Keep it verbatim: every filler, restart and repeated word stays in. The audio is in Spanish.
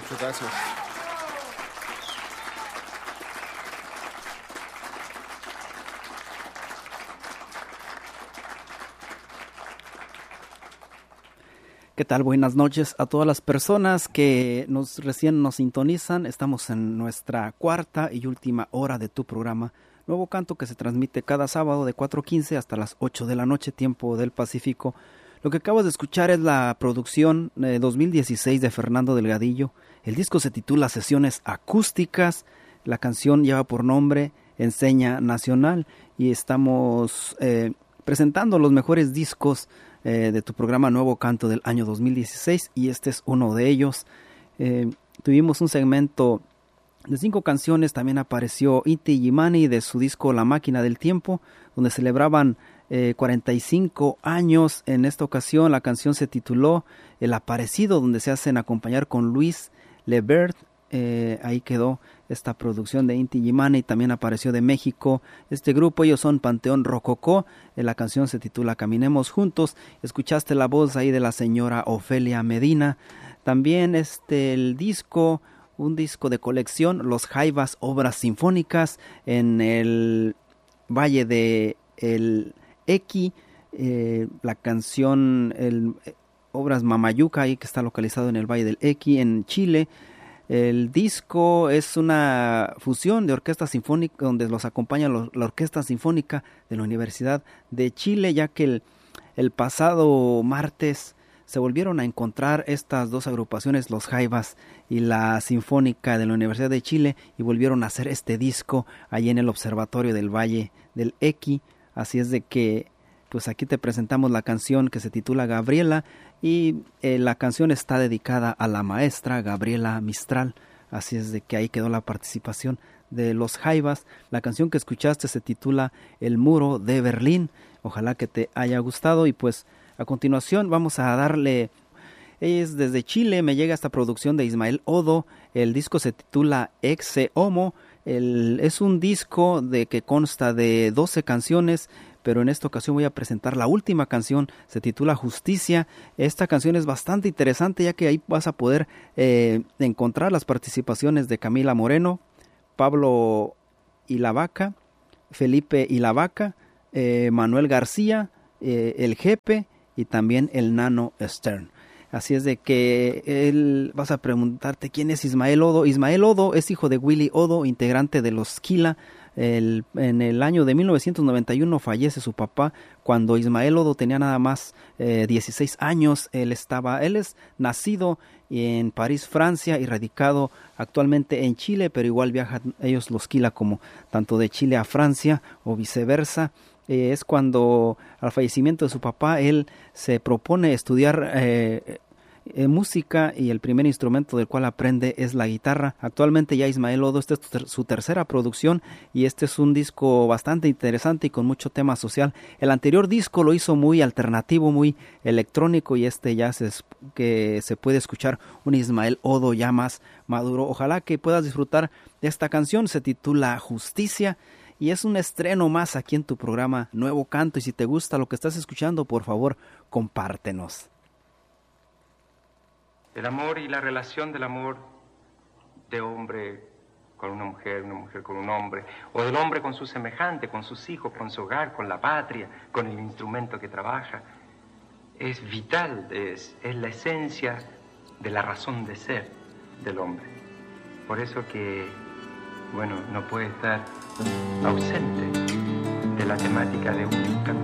Muchas gracias. ¿Qué tal? Buenas noches a todas las personas que nos recién nos sintonizan. Estamos en nuestra cuarta y última hora de tu programa Nuevo Canto, que se transmite cada sábado de cuatro quince hasta las ocho de la noche, tiempo del Pacífico. Lo que acabas de escuchar es la producción eh, dos mil dieciséis de Fernando Delgadillo. El disco se titula Sesiones Acústicas. La canción lleva por nombre Enseña Nacional y estamos eh, presentando los mejores discos Eh, de tu programa Nuevo Canto del año dos mil dieciséis, y este es uno de ellos. Eh, tuvimos un segmento de cinco canciones. También apareció Inti Illimani de su disco La Máquina del Tiempo, donde celebraban eh, cuarenta y cinco años. En esta ocasión la canción se tituló El Aparecido, donde se hacen acompañar con Luis Lebert. Eh, ahí quedó esta producción de Inti Illimani. También apareció de México este grupo, ellos son Panteón Rococó. Eh, la canción se titula Caminemos Juntos. Escuchaste la voz ahí de la señora Ofelia Medina. También este el disco, un disco de colección, Los Jaivas, obras sinfónicas en el Valle de el Equi. Eh, la canción el, obras Mamayuca, ahí que está localizado en el Valle del Equi en Chile. El disco es una fusión de orquesta sinfónica, donde los acompaña los, la Orquesta Sinfónica de la Universidad de Chile, ya que el, el pasado martes se volvieron a encontrar estas dos agrupaciones, los Jaivas y la Sinfónica de la Universidad de Chile, y volvieron a hacer este disco allí en el Observatorio del Valle del Equi. Así es de que pues aquí te presentamos la canción que se titula Gabriela, y eh, la canción está dedicada a la maestra Gabriela Mistral. Así es de que ahí quedó la participación de los Jaivas. La canción que escuchaste se titula El Muro de Berlín. Ojalá que te haya gustado, y pues a continuación vamos a darle... Es desde Chile, me llega esta producción de Ismael Odo. El disco se titula Exe Homo. El, es un disco de que consta de doce canciones, pero en esta ocasión voy a presentar la última canción. Se titula Justicia. Esta canción es bastante interesante, ya que ahí vas a poder eh, encontrar las participaciones de Camila Moreno, Pablo Ilavaca, Felipe Ilavaca, eh, Manuel García, eh, el Jepe y también el Nano Stern. Así es de que él, vas a preguntarte quién es Ismael Odo. Ismael Odo es hijo de Willy Odo, integrante de los Kila. El, en el año de mil novecientos noventa y uno fallece su papá cuando Ismael Odo tenía nada más eh, dieciséis años. Él estaba, él es nacido en París, Francia, y radicado actualmente en Chile, pero igual viajan ellos los Kila como tanto de Chile a Francia o viceversa. Eh, es cuando al fallecimiento de su papá él se propone estudiar eh, eh, música, y el primer instrumento del cual aprende es la guitarra. Actualmente ya Ismael Odo, esta es ter- su tercera producción, y este es un disco bastante interesante y con mucho tema social. El anterior disco lo hizo muy alternativo, muy electrónico, y este ya se, que se puede escuchar un Ismael Odo ya más maduro. Ojalá que puedas disfrutar de esta canción. Se titula Justicia y es un estreno más aquí en tu programa Nuevo Canto, y si te gusta lo que estás escuchando, por favor, compártenos. El amor y la relación del amor de hombre con una mujer, una mujer con un hombre, o del hombre con su semejante, con sus hijos, con su hogar, con la patria, con el instrumento que trabaja, es vital, es, es la esencia de la razón de ser del hombre. Por eso que, bueno, no puede estar ausente de la temática de un